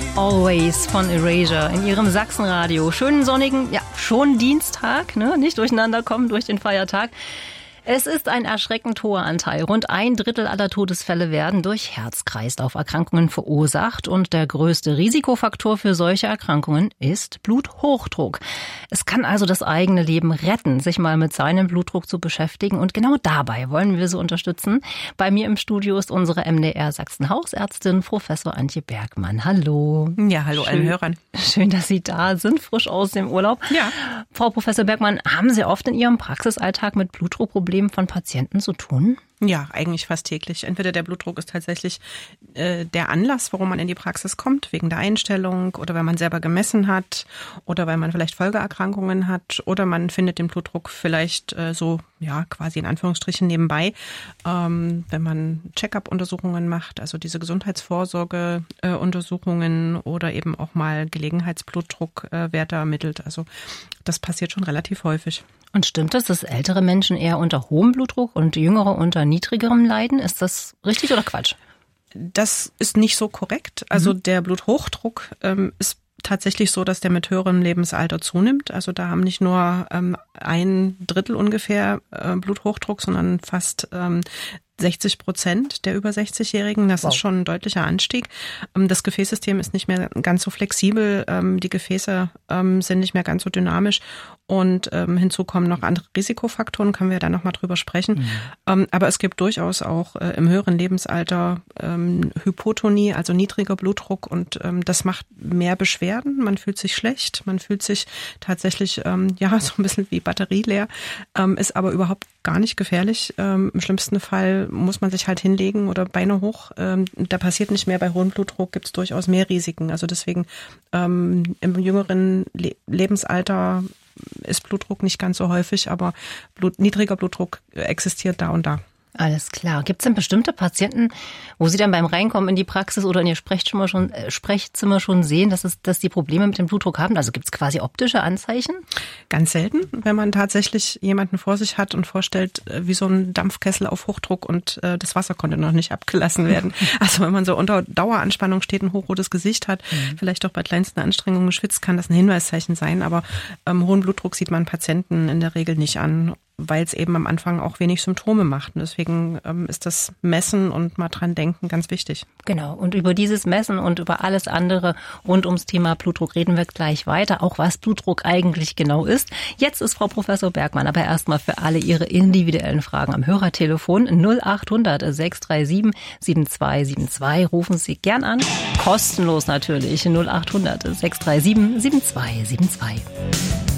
Always von Erasure in ihrem Sachsenradio. Schönen sonnigen, schon Dienstag, ne? Nicht durcheinander kommen durch den Feiertag. Es ist ein erschreckend hoher Anteil. Rund 1/3 aller Todesfälle werden durch Herz-Kreislauf-Erkrankungen verursacht. Und der größte Risikofaktor für solche Erkrankungen ist Bluthochdruck. Es kann also das eigene Leben retten, sich mal mit seinem Blutdruck zu beschäftigen. Und genau dabei wollen wir Sie unterstützen. Bei mir im Studio ist unsere MDR Sachsen-Hausärztin Professor Antje Bergmann. Hallo. Ja, hallo allen Hörern. Schön, dass Sie da sind, frisch aus dem Urlaub. Ja. Frau Professor Bergmann, haben Sie oft in Ihrem Praxisalltag mit Blutdruckproblemen von Patienten zu tun? Ja, eigentlich fast täglich. Entweder der Blutdruck ist tatsächlich der Anlass, warum man in die Praxis kommt, wegen der Einstellung oder weil man selber gemessen hat oder weil man vielleicht Folgeerkrankungen hat oder man findet den Blutdruck vielleicht quasi in Anführungsstrichen nebenbei, wenn man Check-up-Untersuchungen macht, also diese Gesundheitsvorsorge-Untersuchungen oder eben auch mal Gelegenheitsblutdruckwerte ermittelt. Also das passiert schon relativ häufig. Und stimmt es, dass ältere Menschen eher unter hohem Blutdruck und jüngere unter niedrigerem leiden? Ist das richtig oder Quatsch? Das ist nicht so korrekt. Also der Bluthochdruck ist tatsächlich so, dass der mit höherem Lebensalter zunimmt. Also da haben nicht nur 1/3 ungefähr Bluthochdruck, sondern fast 60% der über 60-Jährigen. Das ist schon ein deutlicher Anstieg. Das Gefäßsystem ist nicht mehr ganz so flexibel. Die Gefäße sind nicht mehr ganz so dynamisch. Und hinzu kommen noch andere Risikofaktoren, können wir dann nochmal drüber sprechen. Aber es gibt durchaus auch im höheren Lebensalter Hypotonie, also niedriger Blutdruck. Und das macht mehr Beschwerden. Man fühlt sich schlecht. Man fühlt sich tatsächlich so ein bisschen wie batterieleer. Ist aber überhaupt gar nicht gefährlich. Im schlimmsten Fall muss man sich halt hinlegen oder Beine hoch. Da passiert nicht mehr. Bei hohem Blutdruck gibt es durchaus mehr Risiken. Also deswegen im jüngeren Lebensalter ist Blutdruck nicht ganz so häufig, aber niedriger Blutdruck existiert da und da. Alles klar. Gibt es denn bestimmte Patienten, wo Sie dann beim Reinkommen in die Praxis oder in Ihr Sprechzimmer schon sehen, dass die Probleme mit dem Blutdruck haben? Also gibt es quasi optische Anzeichen? Ganz selten, wenn man tatsächlich jemanden vor sich hat und vorstellt, wie so ein Dampfkessel auf Hochdruck und das Wasser konnte noch nicht abgelassen werden. Also wenn man so unter Daueranspannung steht, ein hochrotes Gesicht hat, vielleicht auch bei kleinsten Anstrengungen schwitzt, kann das ein Hinweiszeichen sein. Aber hohen Blutdruck sieht man Patienten in der Regel nicht an, weil es eben am Anfang auch wenig Symptome macht. Und deswegen ist das Messen und mal dran denken ganz wichtig. Genau. Und über dieses Messen und über alles andere rund ums Thema Blutdruck reden wir gleich weiter. Auch was Blutdruck eigentlich genau ist. Jetzt ist Frau Professor Bergmann aber erstmal für alle Ihre individuellen Fragen am Hörertelefon 0800 637 7272. Rufen Sie gern an. Kostenlos natürlich. 0800 637 7272.